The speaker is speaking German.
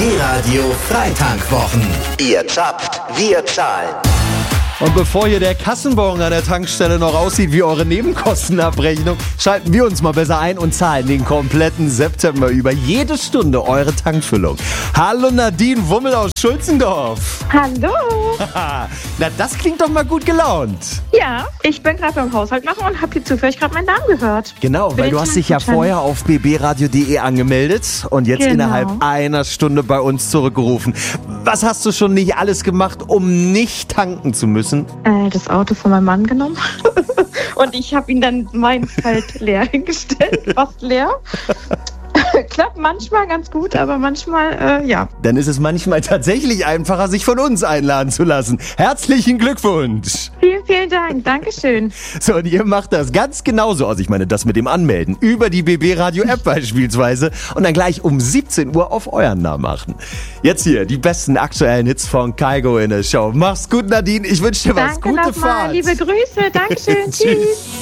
BB Radio Freitankwwochen. Ihr zappt, wir zahlen. Und bevor hier der Kassenbon an der Tankstelle noch aussieht wie eure Nebenkostenabrechnung, schalten wir uns mal besser ein und zahlen den kompletten September über jede Stunde eure Tankfüllung. Hallo Nadine Wummel aus Schulzendorf. Hallo. Na, das klingt doch mal gut gelaunt. Ja, ich bin gerade beim Haushalt machen und habe hier zufällig gerade meinen Namen gehört. Genau, weil du hast dich ja vorher auf bbradio.de angemeldet und jetzt innerhalb einer Stunde bei uns zurückgerufen. Was hast du schon nicht alles gemacht, um nicht tanken zu müssen? Das Auto von meinem Mann genommen und ich habe ihn dann meins halt leer hingestellt, fast leer. Klappt manchmal ganz gut, aber manchmal, ja. Dann ist es manchmal tatsächlich einfacher, sich von uns einladen zu lassen. Herzlichen Glückwunsch! Vielen, vielen Dank. Dankeschön. So, und ihr macht das ganz genauso. Also ich meine, das mit dem Anmelden. Über die BB Radio App beispielsweise. Und dann gleich um 17 Uhr auf euren Namen achten. Jetzt hier die besten aktuellen Hits von Kaigo in der Show. Mach's gut, Nadine. Ich wünsche dir was. Danke Gute nochmal. Fahrt. Liebe Grüße. Dankeschön. Tschüss.